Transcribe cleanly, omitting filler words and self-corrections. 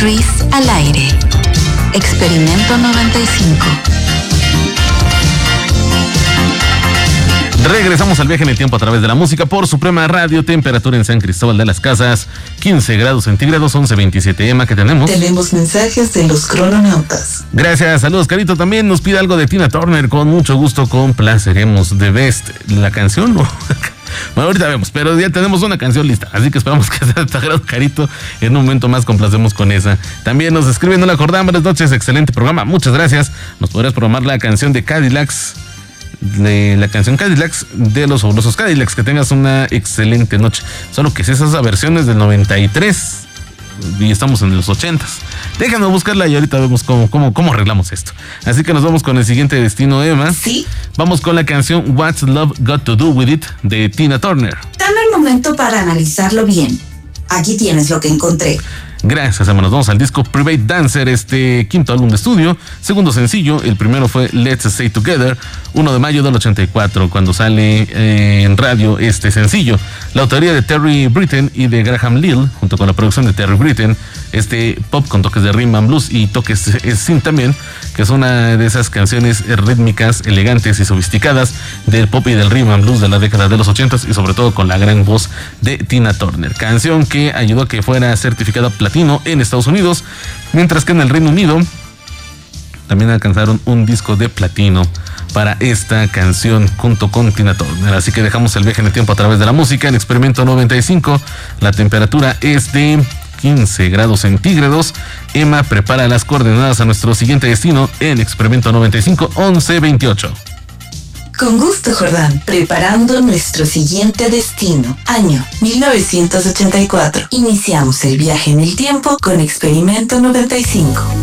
Ruiz al aire. Experimento 95. Regresamos al viaje en el tiempo a través de la música por Suprema Radio. Temperatura en San Cristóbal de las Casas, 15 grados centígrados, 11:27. Emma, ¿qué tenemos? Tenemos mensajes de los crononautas. Gracias, saludos, Carito. También nos pide algo de Tina Turner. Con mucho gusto complaceremos. The Best, la canción, ¿no? Bueno, ahorita vemos, pero ya tenemos una canción lista, así que esperamos que sea de tu agrado, Carito. En un momento más complacemos con esa. También nos escriben, no la acordamos, buenas noches, excelente programa, muchas gracias. Nos podrías programar la canción de Cadillacs, de la canción Cadillacs de los fabulosos Cadillacs. Que tengas una excelente noche. Solo que si esas versiones del 93 y estamos en los 80s. Déjanos buscarla y ahorita vemos cómo arreglamos esto. Así que nos vamos con el siguiente destino, Emma. Sí. Vamos con la canción What's Love Got to Do With It de Tina Turner. Dame el momento para analizarlo bien. Aquí tienes lo que encontré. Gracias, hermanos. Vamos al disco Private Dancer, este quinto álbum de estudio, segundo sencillo. El primero fue Let's Stay Together, 1 de mayo del 84, cuando sale en radio este sencillo. La autoría de Terry Britten y de Graham Lill, junto con la producción de Terry Britten, este pop con toques de rhythm and blues y toques synth también, que es una de esas canciones rítmicas, elegantes y sofisticadas del pop y del rhythm and blues de la década de los 80s, y sobre todo con la gran voz de Tina Turner. Canción que ayudó a que fuera certificada platino en Estados Unidos, mientras que en el Reino Unido también alcanzaron un disco de platino para esta canción junto con Tina Turner. Así que dejamos el viaje en el tiempo a través de la música. En Experimento 95 la temperatura es de 15 grados centígrados. Emma prepara las coordenadas a nuestro siguiente destino en Experimento 95, 11:28. Con gusto, Jordán. Preparando nuestro siguiente destino. Año 1984. Iniciamos el viaje en el tiempo con Experimento 95.